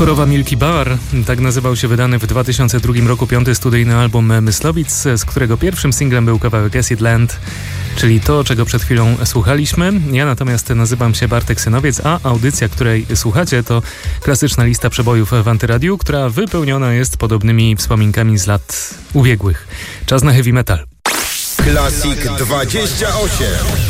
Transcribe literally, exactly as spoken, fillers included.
Hardkorowa Milky Bar, tak nazywał się wydany w dwa tysiące drugim roku piąty studyjny album Myslowic, z którego pierwszym singlem był kawałek Acid Land, czyli to, czego przed chwilą słuchaliśmy. Ja natomiast nazywam się Bartek Synowiec, a audycja, której słuchacie, to klasyczna lista przebojów w Antyradiu, która wypełniona jest podobnymi wspominkami z lat ubiegłych. Czas na heavy metal. Classic dwadzieścia osiem.